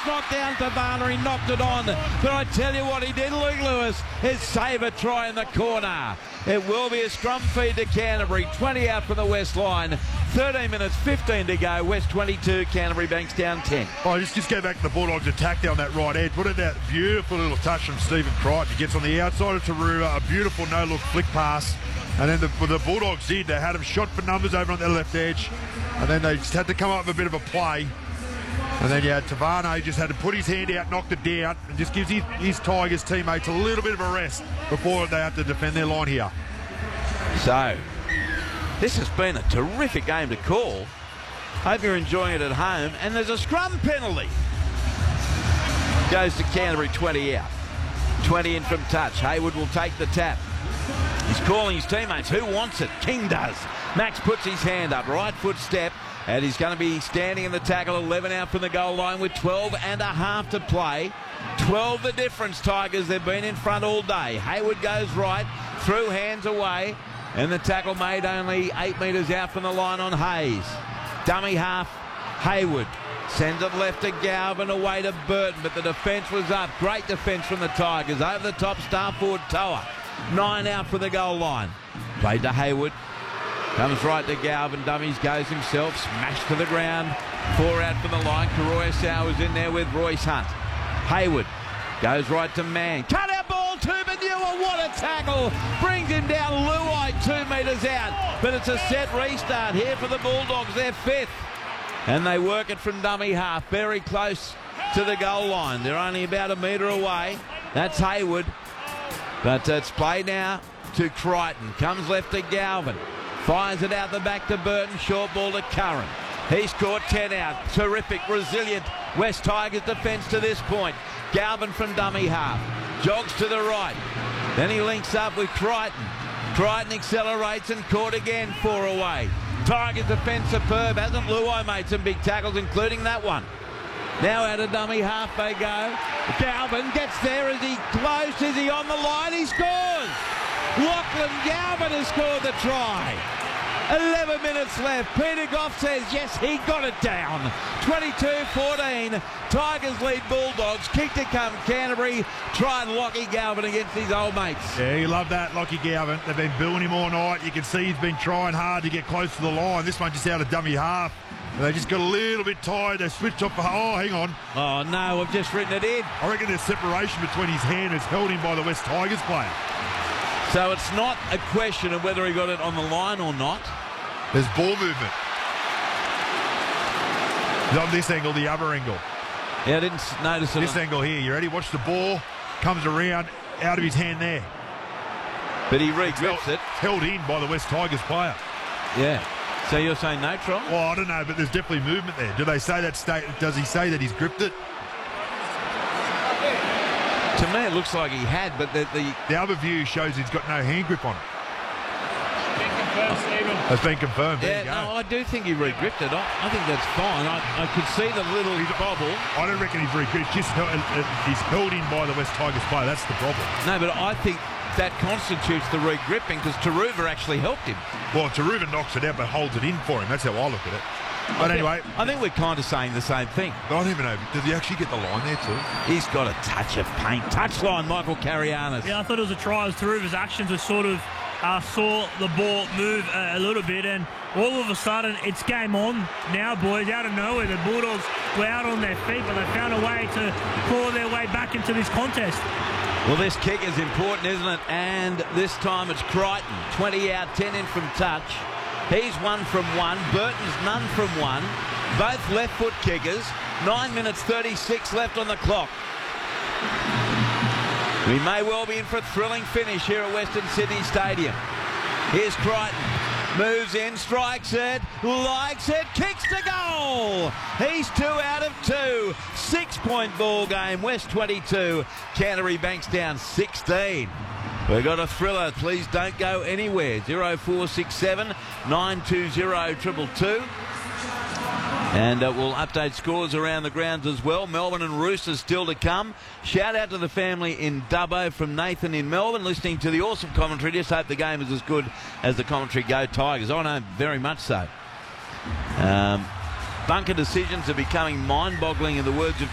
knocked down Tavana. He knocked it on. But I tell you what he did, Luke Lewis, is save a try in the corner. It will be a scrum feed to Canterbury. 20 out from the West line. 13 minutes, 15 to go. West 22, Canterbury Bankstown 10. Oh, just go back to the Bulldogs' attack down that right edge. What about that beautiful little touch from Stephen Crichton? He gets on the outside of Taruva, a beautiful no-look flick pass. And then the Bulldogs did. They had him shot for numbers over on their left edge. And then they just had to come up with a bit of a play. And then you had Tavana, he just had to put his hand out, knocked it down, and just gives his Tigers teammates a little bit of a rest before they have to defend their line here. So, this has been a terrific game to call. Hope you're enjoying it at home. And there's a scrum penalty. Goes to Canterbury, 20 out. 20 in from touch. Hayward will take the tap. He's calling his teammates. Who wants it? King does. Max puts his hand up. Right foot step. And he's going to be standing in the tackle. 11 out from the goal line with 12 and a half to play. 12 the difference, Tigers. They've been in front all day. Hayward goes right. Through hands away. And the tackle made only 8 metres out from the line on Hayes. Dummy half, Hayward. Sends it left to Galvin, away to Burton, but the defence was up. Great defence from the Tigers. Over the top, star forward Toa. 9 out for the goal line. Played to Hayward. Comes right to Galvin. Dummies goes himself. Smashed to the ground. 4 out from the line. Karoya was in there with Royce Hunt. Hayward goes right to Mann. Cut out ball to Manure. What a tackle. Brings him down. Luai 2 metres out. But it's a set restart here for the Bulldogs. They're 5th. And they work it from dummy half. Very close to the goal line. They're only about a metre away. That's Hayward. But it's played now to Crichton. Comes left to Galvin. Fires it out the back to Burton. Short ball to Curran. He's caught 10 out. Terrific, resilient West Tigers defence to this point. Galvin from dummy half. Jogs to the right. Then he links up with Crichton. Crichton accelerates and caught again. 4 away. Tigers defence superb. Hasn't Luai made some big tackles, including that one? Now out of dummy half they go. Galvin gets there. Is he close? Is he on the line? He scores! Lachlan Galvin has scored the try. 11 minutes left. Peter Goff says yes, he got it down. 22-14. Tigers lead Bulldogs. Kick to come Canterbury. Try and Lockie Galvin against his old mates. Yeah, you love that, Lockie Galvin. They've been building him all night. You can see he's been trying hard to get close to the line. This one just out of dummy half. And they just got a little bit tired. They switched off for... Oh, hang on. Oh, no, I've just written it in. I reckon there's separation between his hand as held in by the West Tigers player. So it's not a question of whether he got it on the line or not. There's ball movement. Not this angle, the other angle. Yeah, I didn't notice it. This angle here, you ready? Watch the ball. Comes around, out of his hand there. But he re-grips it. Held in by the West Tigers player. Yeah. So you're saying no try? Well, I don't know, but there's definitely movement there. Do they say that? Does he say that he's gripped it? To me, it looks like he had, but the other view shows he's got no hand grip on it. Stephen. That's been confirmed. Yeah, no, I do think he re-gripped it. I think that's fine. I could see the little bobble. I don't reckon he's re-gripped. He's held in by the West Tigers player. That's the problem. No, but I think that constitutes the re-gripping because Taruva actually helped him. Well, Taruva knocks it out but holds it in for him. That's how I look at it. But anyway, I think we're kind of saying the same thing. I don't even know. Does he actually get the line there too? He's got a touch of paint. Touchline, Michael Carianis. Yeah, I thought it was a try. As Taruva's actions were sort of saw the ball move a little bit, and all of a sudden it's game on now, boys. Out of nowhere, the Bulldogs were out on their feet, but they found a way to claw their way back into this contest. Well, this kick is important, isn't it? And this time it's Crichton. 20 out, 10 in from touch. He's 1 from 1. Burton's none from 1. Both left foot kickers. 9 minutes 36 left on the clock. We may well be in for a thrilling finish here at Western Sydney Stadium. Here's Crichton. Moves in, strikes it, likes it, kicks to goal. He's 2 out of 2. 6-point ball game. West 22, Canterbury Bankstown 16. We've got a thriller. Please don't go anywhere. 0467 920 222. And we'll update scores around the grounds as well. Melbourne and Roosters still to come. Shout out to the family in Dubbo from Nathan in Melbourne, listening to the awesome commentary. Just hope the game is as good as the commentary Go Tigers. I know, very much so. Bunker decisions are becoming mind-boggling in the words of